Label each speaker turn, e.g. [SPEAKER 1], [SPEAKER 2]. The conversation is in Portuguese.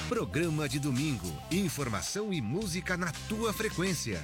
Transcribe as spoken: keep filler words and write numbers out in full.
[SPEAKER 1] Programa de domingo. Informação e música na tua frequência.